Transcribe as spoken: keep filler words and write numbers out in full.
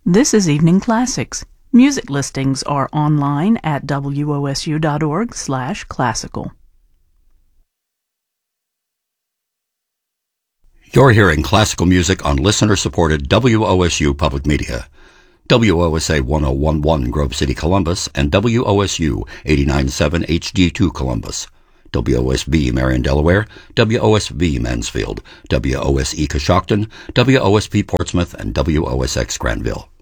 This is Evening Classics. Music listings are online at W O S U dot org slash classical. You're hearing classical music on listener-supported W O S U Public Media. W O S A ten eleven Grove City, Columbus, and W O S U eighty-nine point seven H D two Columbus. W O S B Marion, Delaware, W O S V Mansfield, W O S E Coshocton, W O S P Portsmouth, and W O S X Granville.